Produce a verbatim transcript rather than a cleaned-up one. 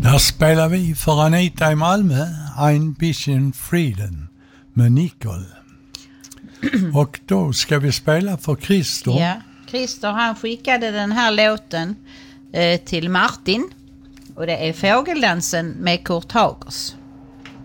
Där spelar vi för Anita i Malmö Ein bisschen Frieden med Nicole. Och då ska vi spela för Christer. Ja, Christer han skickade den här låten eh, till Martin. Och det är Fågeldansen med Kurt Hagers.